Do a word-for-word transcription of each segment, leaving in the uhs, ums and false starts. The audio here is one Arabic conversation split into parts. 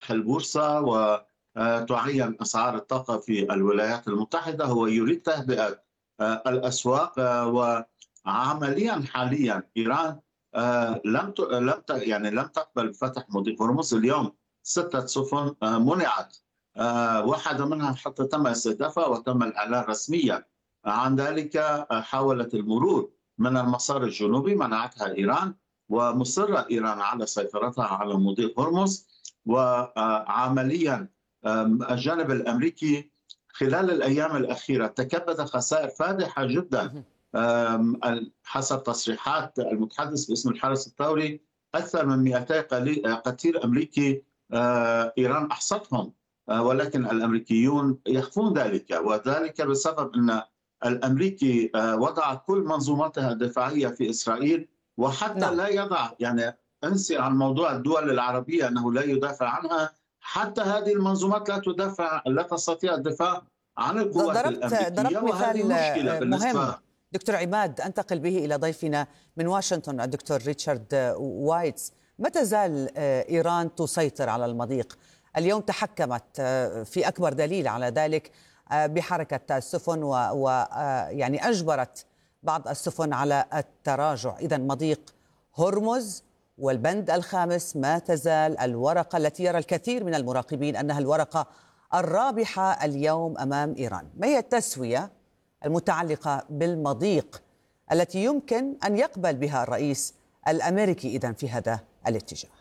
تفتح البورصة وتعين أسعار الطاقة في الولايات المتحدة. هو يريد تهدئة آه، الأسواق، آه، وعمليا حاليا إيران آه، لم ت- لم ت- يعني لم تقبل بفتح مضيق هرمز. اليوم ستة سفن آه، منعت، آه، واحدة منها حتى تم استهدافها وتم الإعلان رسميا عن ذلك. آه، حاولت المرور من المسار الجنوبي، منعتها إيران، ومصرة إيران على سيطرتها على مضيق هرمز. وعمليا آم، الجانب الأمريكي خلال الأيام الأخيرة تكبد خسائر فادحة جدا. مهم. آم، ال- حسب تصريحات المتحدث باسم الحرس الثوري، أكثر من مئتي قلي- قتيل أمريكي آه، إيران أحصتهم، آه، ولكن الأمريكيون يخفون ذلك، وذلك بسبب أن الأمريكي آه، وضع كل منظوماته الدفاعية في إسرائيل، وحتى نعم. لا يضع، يعني انسي عن موضوع الدول العربية أنه لا يدافع عنها، حتى هذه المنظومات لا تدافع، لا تستطيع الدفاع عن ض- القوات ضربت الأمريكية، ضربت وهذه مثال مشكلة آه، مهم. بالنسبة. دكتور عماد، أنتقل به إلى ضيفنا من واشنطن الدكتور ريتشارد آه، وايتس. متى زال آه، إيران تسيطر على المضيق؟ اليوم تحكمت آه، في أكبر دليل على ذلك آه، بحركة السفن، ويعني أجبرت بعض السفن على التراجع. إذا مضيق هرمز والبند الخامس ما تزال الورقة التي يرى الكثير من المراقبين أنها الورقة الرابحة اليوم أمام إيران. ما هي التسوية المتعلقة بالمضيق التي يمكن أن يقبل بها الرئيس الأمريكي إذن في هذا الاتجاه؟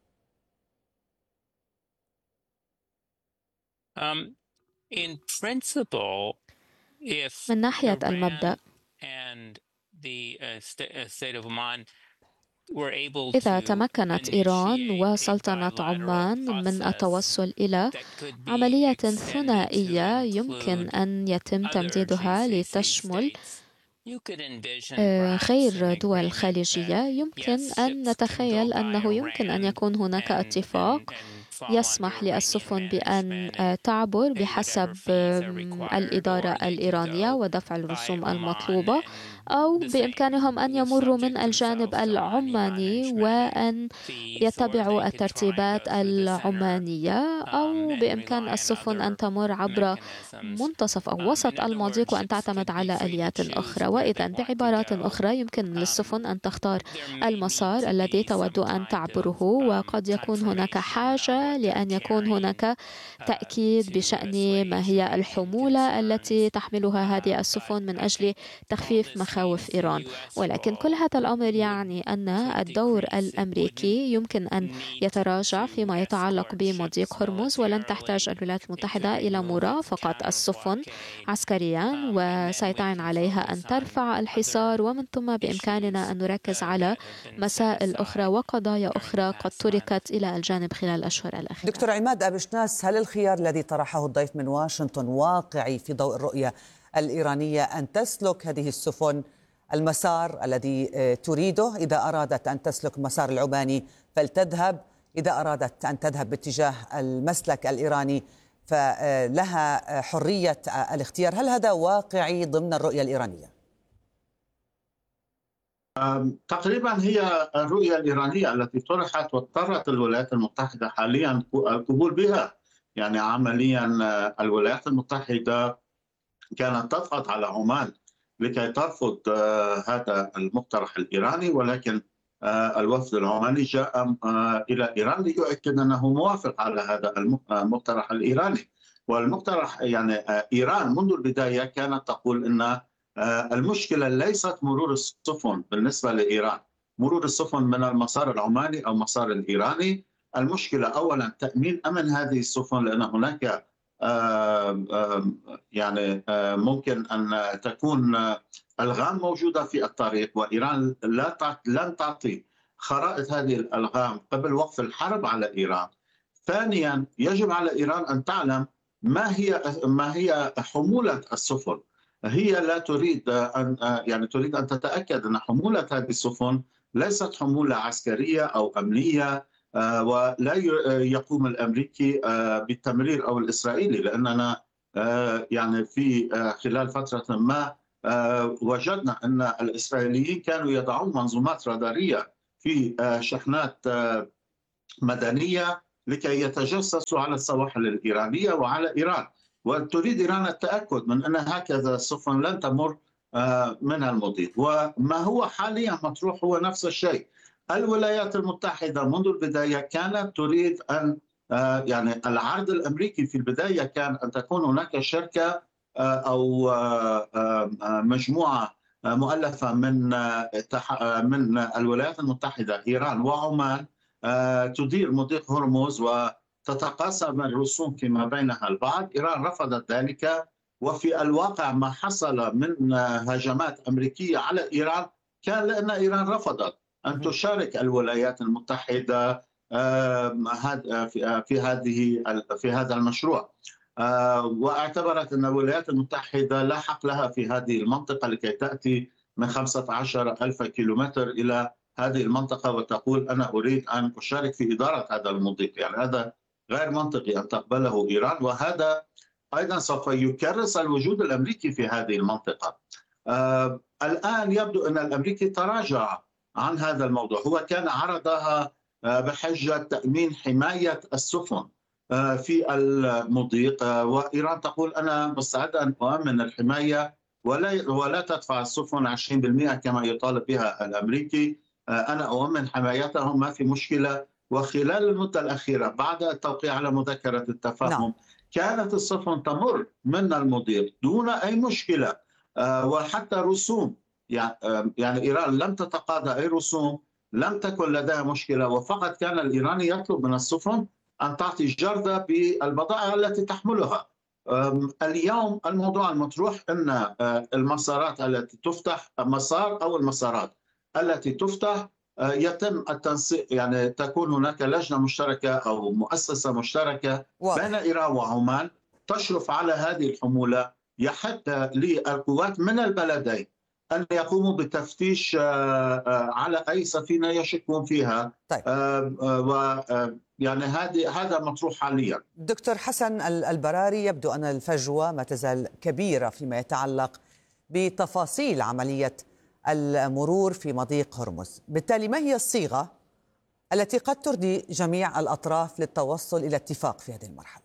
Um, in principle, if من ناحية المبدأ، Iran and the uh, sta- uh, state of Oman were able إذا to تمكنت إيران initiate a وسلطنة bilateral عمان من process التوصل إلى that could be عملية extended to ثنائية يمكن include أن يتم other تمديدها G C C لتشمل states, you could envision آه، perhaps an غير دول agreement that خليجية. يمكن yes, أن ships can go نتخيل by أنه يمكن أن Iran يكون هناك and اتفاق and and fall يسمح under Iranian للسفن بأن management آه، and تعبر pay whatever بحسب fees are آم، required, الإدارة or they could الإيرانية go ودفع by الرسوم Oman المطلوبة، and أو the same, بإمكانهم أن يمروا من subject الجانب themselves to Omani العماني management and وأن fees, or يتبعوا they could try and الترتيبات go through the center العمانية، um, أو and بإمكان rely on السفن أن other تمر عبر mechanisms. منتصف أو Um, in وسط other المضيق words, وأن ships تعتمد could be على free to آليات choose أخرى. where they وإذا want to بعبارات go. أخرى يمكن Um, للسفن أن تختار there may need المسار to الذي be some تود أن kind تعبره، of um, وقد يكون هناك confirmation on حاجة what they're لأن يكون carrying هناك uh, تأكيد to بشأن ما assuage هي Iranian الحمولة التي concerns. تحملها هذه Um, but السفن من I أجل think all تخفيف this مخاوف means the إيران. U S ولكن كل role هذا الأمر would يعني أن could الدور decrease. It wouldn't الأمريكي يمكن أن need يتراجع to فيما يتعلق escort بمضيق ships هرمز، ولن تحتاج militarily. الولايات It could المتحدة إلى remove its مرافقة counter السفن blockade. عسكريا، Um, and then we وسيطعن can عليها focus أن on ترفع الحصار، other ومن ثم بإمكاننا issues أن نركز uh, على that have been set مسائل أخرى aside وقضايا during the أخرى قد past month. تركت إلى الجانب خلال الأشهر الأخيرة. دكتور عماد أبشناس، هل الخيار الذي طرحه الضيف من واشنطن واقعي في ضوء الرؤية الإيرانية أن تسلك هذه السفن المسار الذي آه، تريده؟ إذا أرادت أن تسلك مسار العماني فلتذهب، إذا أرادت أن تذهب باتجاه المسلك الإيراني فلها حرية الاختيار. هل هذا واقعي ضمن الرؤية الإيرانية؟ أم، تقريبا هي الرؤية الإيرانية التي طرحت واضطرت الولايات المتحدة حاليا القبول بها. يعني عمليا آه، الولايات المتحدة كانت تضغط على عمان لكي ترفض آه، هذا المقترح الإيراني، ولكن آه، الوفد العماني جاء آه، إلى إيران ليؤكد أنه موافق على هذا الم- آه، المقترح الإيراني. والمقترح، يعني آه، إيران منذ البداية كانت تقول أن آه، المشكلة ليست مرور السفن بالنسبة لإيران، مرور السفن من المسار العماني أو مسار الإيراني. المشكلة أولا تأمين أمن هذه السفن، لأن هناك آه، آه، يعني آه، ممكن أن تكون آه، ألغام موجودة في الطريق، وإيران لا تعط- لن تعطي خرائط هذه الألغام قبل وقف الحرب على إيران. ثانيا، يجب على إيران أن تعلم ما هي ما هي حمولة السفن. هي لا تريد أن يعني تريد أن تتأكد أن حمولة هذه السفن ليست حمولة عسكرية أو أمنية، آه، ولا ي- يقوم الأمريكي آه، بالتمرير أو الإسرائيلي، لأننا آه، يعني في آه، خلال فترة ما آه، وجدنا أن الإسرائيليين كانوا يضعون منظومات رادارية في آه، شحنات آه، مدنية لكي يتجسسوا على السواحل الإيرانية وعلى إيران. وتريد إيران التأكد من أن هكذا السفن لن تمر من المضيق. وما هو حاليا مطروح هو نفس الشيء. الولايات المتحدة منذ البداية كانت تريد أن يعني العرض الأمريكي في البداية كان أن تكون هناك شركة أو مجموعة مؤلفة من من الولايات المتحدة، إيران وعمان، تدير مضيق هرمز وتتقاسم الرسوم فيما بينها البعض. إيران رفضت ذلك، وفي الواقع ما حصل من هجمات أمريكية على إيران كان لأن إيران رفضت أن تشارك الولايات المتحدة في هذه في هذا المشروع، واعتبرت أن الولايات المتحدة لا حق لها في هذه المنطقة لكي تأتي من خمسة عشر ألف كيلومتر إلى هذه المنطقة وتقول أنا أريد أن أشارك في إدارة هذا المضيق. يعني هذا غير منطقي أن تقبله إيران، وهذا أيضا سوف يكرس الوجود الأمريكي في هذه المنطقة. آه الآن يبدو أن الأمريكي تراجع عن هذا الموضوع. هو كان عرضها آه بحجة تأمين حماية السفن آه في المضيق، آه وإيران تقول أنا مستعدة أن أؤمن الحماية ولا ولا تدفع السفن عشرين بالمئة كما يطالب بها الأمريكي. آه أنا أؤمن حمايتهم، ما في مشكلة. وخلال المدة الأخيرة بعد التوقيع على مذكرة التفاهم نعم. كانت السفن تمر من المضيق دون أي مشكلة، آه وحتى رسوم يعني, آه يعني إيران لم تتقاضى أي رسوم، لم تكن لديها مشكلة، وفقط كان الإيراني يطلب من السفن أن تعطي جردة بالبضائع التي تحملها. آه اليوم الموضوع المطروح أن آه المسارات التي تفتح، مسار أو المسارات التي تفتح يتم التنسيق، يعني تكون هناك لجنة مشتركة أو مؤسسة مشتركة واضح. بين إيران وعمان تشرف على هذه الحمولة. يحق للقوات من البلدين أن يقوموا بتفتيش على أي سفينة يشكون فيها. طيب. و يعني هذه هذا مطروح حاليا. دكتور حسن البراري، يبدو أن الفجوة ما تزال كبيرة فيما يتعلق بتفاصيل عملية المرور في مضيق هرمز. بالتالي ما هي الصيغة التي قد ترضي جميع الأطراف للتوصل إلى اتفاق في هذه المرحلة؟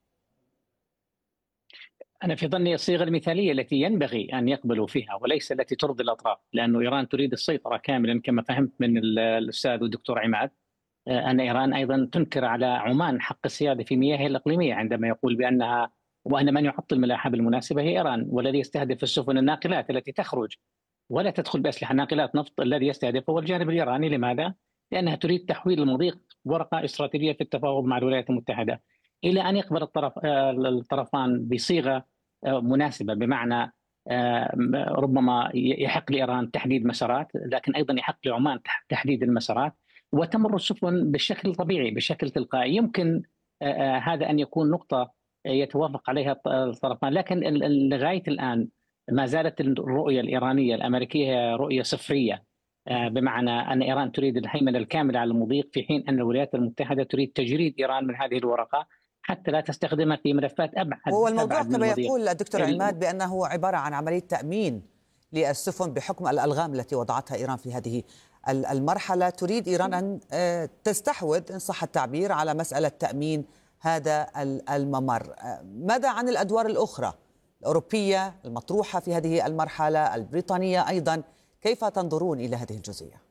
أنا في ظني الصيغة المثالية التي ينبغي أن يقبلوا فيها وليس التي ترضي الأطراف، لأنه إيران تريد السيطرة كاملا كما فهمت من الأستاذ والدكتور عماد، أن إيران أيضا تنكر على عمان حق السيادة في مياهها الإقليمية عندما يقول بأنها وأن من يعطل الملاحة بالمناسبة هي إيران، والذي يستهدف السفن الناقلات التي تخرج ولا تدخل بأسلحة ناقلات نفط الذي يستهدف هو الجانب الإيراني. لماذا؟ لأنها تريد تحويل المضيق ورقة استراتيجية في التفاوض مع الولايات المتحدة، إلى أن يقبل الطرف الطرفان بصيغة مناسبة، بمعنى ربما يحق لإيران تحديد مسارات، لكن أيضا يحق لعمان تحديد المسارات وتمر السفن بالشكل الطبيعي بشكل تلقائي. يمكن هذا أن يكون نقطة يتوافق عليها الطرفان، لكن لغاية الآن ما زالت الرؤية الإيرانية الأمريكية رؤية صفرية، بمعنى أن إيران تريد الهيمنة الكاملة على المضيق، في حين أن الولايات المتحدة تريد تجريد إيران من هذه الورقة حتى لا تستخدمها في ملفات أبعد. هو الموضوع كما يقول الدكتور عماد بأنه عبارة عن عملية تأمين للسفن بحكم الألغام التي وضعتها إيران في هذه المرحلة. تريد إيران أن تستحوذ إن صح التعبير على مسألة تأمين هذا الممر. ماذا عن الأدوار الأخرى الأوروبية المطروحة في هذه المرحلة، البريطانية أيضا؟ كيف تنظرون إلى هذه الجزئية؟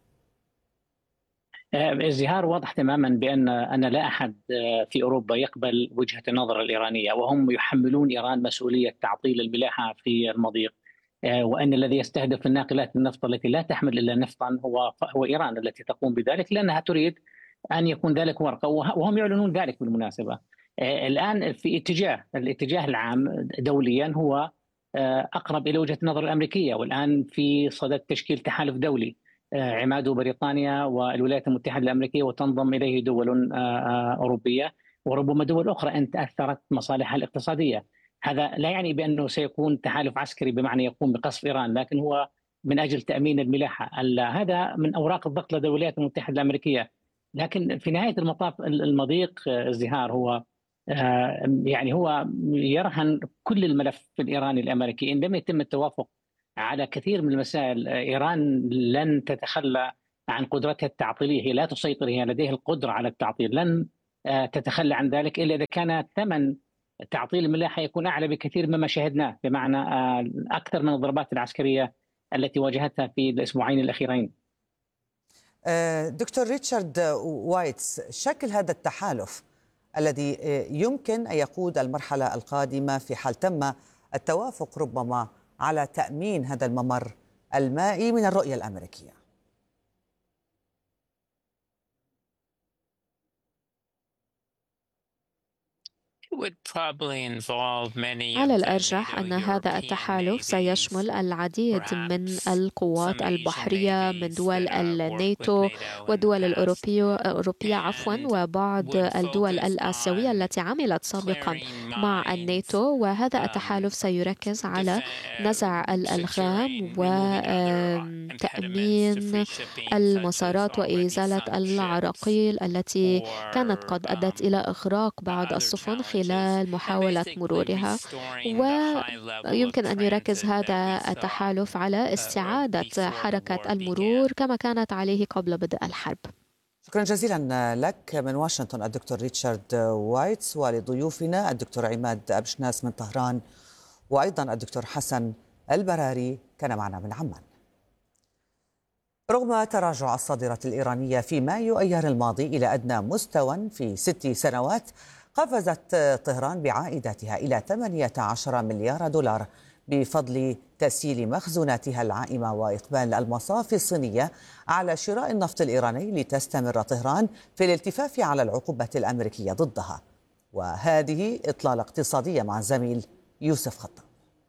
الزهار واضح تماما بأن أن لا أحد في أوروبا يقبل وجهة النظر الإيرانية، وهم يحملون إيران مسؤولية تعطيل الملاحة في المضيق، وأن الذي يستهدف الناقلات النفط التي لا تحمل إلا نفطا هو هو إيران التي تقوم بذلك، لأنها تريد أن يكون ذلك ورقة، وهم يعلنون ذلك بالمناسبة. الآن في اتجاه الاتجاه العام دوليا هو أقرب إلى وجهة النظر الأمريكية، والآن في صدد تشكيل تحالف دولي عماده بريطانيا والولايات المتحدة الأمريكية، وتنضم إليه دول أوروبية وربما دول أخرى إن تأثرت مصالحها الاقتصادية. هذا لا يعني بأنه سيكون تحالف عسكري بمعنى يقوم بقصف إيران، لكن هو من أجل تأمين الملاحة. هذا من أوراق الضغط لدى الولايات المتحدة الأمريكية. لكن في نهاية المطاف المضيق الزهار هو يعني هو يرهن كل الملف الإيراني الأمريكي. إن لم يتم التوافق على كثير من المسائل، إيران لن تتخلى عن قدرتها التعطيلية، هي لا تسيطر، هي لديها القدرة على التعطيل، لن تتخلى عن ذلك إلا إذا كان ثمن تعطيل الملاحة يكون أعلى بكثير مما شاهدناه، بمعنى أكثر من الضربات العسكرية التي واجهتها في الأسبوعين الأخيرين. دكتور ريتشارد وايتس، شكل هذا التحالف الذي يمكن أن يقود المرحلة القادمة في حال تم التوافق ربما على تأمين هذا الممر المائي من الرؤية الأمريكية. على الأرجح أن هذا التحالف سيشمل العديد من القوات البحرية من دول الناتو والدول الأوروبية أوروبية عفوا وبعض الدول الآسيوية التي عملت سابقا مع الناتو، وهذا التحالف سيركز على نزع الألغام وتأمين المسارات وإزالة العراقيل التي كانت قد أدت إلى إغراق بعض السفن خلال محاولة مرورها. ويمكن أن يركز هذا التحالف على استعادة حركة المرور كما كانت عليه قبل بدء الحرب. شكرا جزيلا لك من واشنطن الدكتور ريتشارد وايتس، ولضيوفنا الدكتور عماد أبشناس من طهران وأيضا الدكتور حسن البراري كان معنا من عمان. رغم تراجع الصادرات الإيرانية في مايو أيار الماضي إلى أدنى مستوى في ست سنوات، قفزت طهران بعائداتها إلى ثمانية عشر مليار دولار بفضل تسييل مخزوناتها العائمة وإقبال المصافي الصينية على شراء النفط الإيراني، لتستمر طهران في الالتفاف على العقوبة الأمريكية ضدها. وهذه إطلالة اقتصادية مع الزميل يوسف خطاب.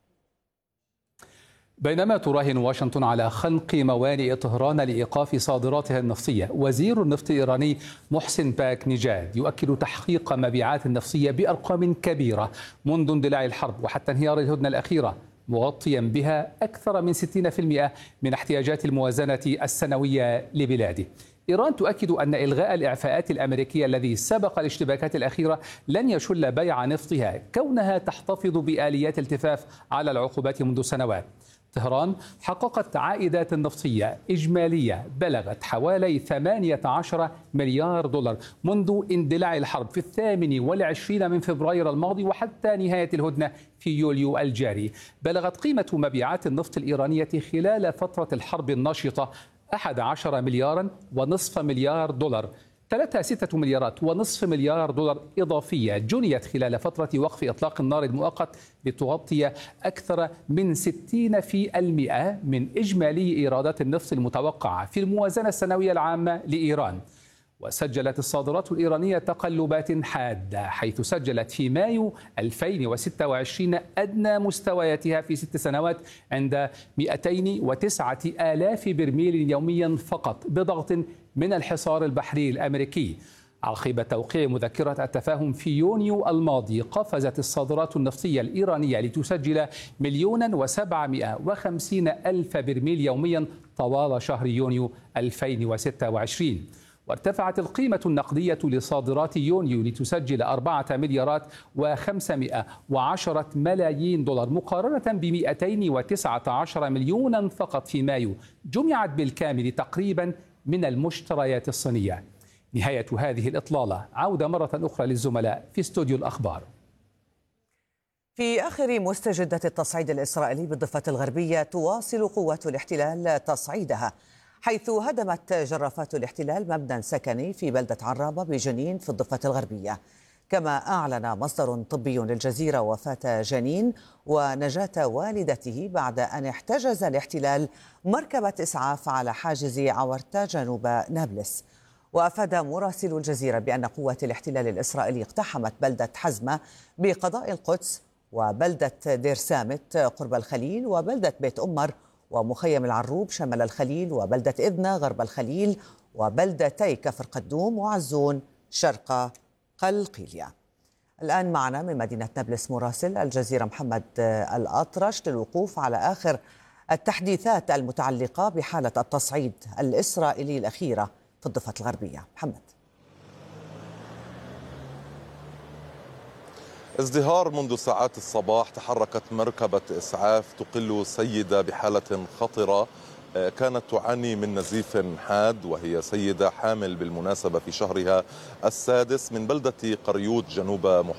بينما تراهن واشنطن على خنق موانئ طهران لإيقاف صادراتها النفطية، وزير النفط الإيراني محسن باك نيجاد يؤكد تحقيق مبيعات نفطية بأرقام كبيرة منذ اندلاع الحرب وحتى انهيار الهدنة الأخيرة، مغطيا بها أكثر من ستين بالمئة من احتياجات الموازنة السنوية لبلاده. إيران تؤكد أن إلغاء الإعفاءات الأمريكية الذي سبق الاشتباكات الأخيرة لن يشل بيع نفطها، كونها تحتفظ بآليات التفاف على العقوبات منذ سنوات. طهران حققت عائدات نفطية إجمالية بلغت حوالي ثمانية عشر مليار دولار منذ اندلاع الحرب في الثامن والعشرين من فبراير الماضي وحتى نهاية الهدنة في يوليو الجاري. بلغت قيمة مبيعات النفط الإيرانية خلال فترة الحرب الناشطة أحد عشر مليارا ونصف مليار دولار، ثلاثة ستة مليارات ونصف مليار دولار إضافية جنيت خلال فترة وقف إطلاق النار المؤقت لتغطي أكثر من ستين بالمئة من إجمالي إيرادات النفط المتوقعة في الموازنة السنوية العامة لإيران. وسجلت الصادرات الإيرانية تقلبات حادة، حيث سجلت في مايو ألفين وستة وعشرين أدنى مستوياتها في ست سنوات عند مئتين وتسعة آلاف برميل يوميا فقط، بضغط من الحصار البحري الأمريكي. عقب توقيع مذكرة التفاهم في يونيو الماضي، قفزت الصادرات النفطية الإيرانية لتسجل مليونا وسبعمائة وخمسين ألف برميل يوميا طوال شهر يونيو ألفين وستة وعشرين. وارتفعت القيمة النقدية لصادرات يونيو لتسجل أربعة مليارات وخمسمائة وعشرة ملايين دولار مقارنة بمئتين وتسعة عشر مليونا فقط في مايو، جمعت بالكامل تقريبا من المشتريات الصينية. نهاية هذه الإطلالة، عودة مرة أخرى للزملاء في استوديو الأخبار. في آخر مستجدات التصعيد الإسرائيلي بالضفة الغربية، تواصل قوات الاحتلال تصعيدها، حيث هدمت جرافات الاحتلال مبنى سكني في بلدة عرابة بجنين في الضفة الغربية. كما أعلن مصدر طبي للجزيرة وفاة جنين ونجاة والدته بعد أن احتجز الاحتلال مركبة إسعاف على حاجز عورتا جنوب نابلس. وأفاد مراسل الجزيرة بأن قوات الاحتلال الإسرائيلي اقتحمت بلدة حزمة بقضاء القدس وبلدة دير سامت قرب الخليل وبلدة بيت أمر ومخيم العروب شمال الخليل وبلدة إذنة غرب الخليل وبلدتي كفر قدوم وعزون شرق قلقيلية. الآن معنا من مدينة نابلس مراسل الجزيرة محمد الأطرش للوقوف على آخر التحديثات المتعلقة بحالة التصعيد الإسرائيلي الأخيرة في الضفة الغربية. محمد. ازدهار منذ ساعات الصباح، تحركت مركبة إسعاف تقل سيدة بحالة خطرة كانت تعاني من نزيف حاد، وهي سيدة حامل بالمناسبة في شهرها السادس من بلدة قريوت جنوب